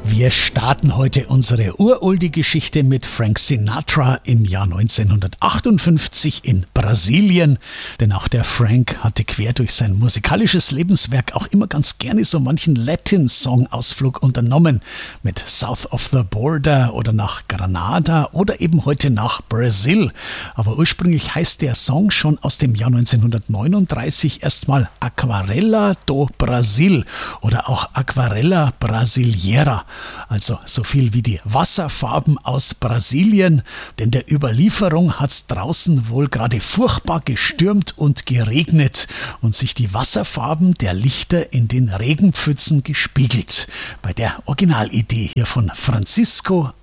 Wir starten heute unsere urolde Geschichte mit Frank Sinatra im Jahr 1958 in Brasilien. Denn auch der Frank hatte quer durch sein musikalisches Lebenswerk auch immer ganz gerne so manchen Latin-Song-Ausflug unternommen. Mit South of the Border oder nach Granada oder eben heute nach Brasil. Aber ursprünglich heißt der Song schon aus dem Jahr 1939 erstmal Aquarela do Brasil oder auch Aquarela Brasileira. Also so viel wie die Wasserfarben aus Brasilien, denn der Überlieferung hat es draußen wohl gerade furchtbar gestürmt und geregnet und sich die Wasserfarben der Lichter in den Regenpfützen gespiegelt. Bei der Originalidee hier von Francisco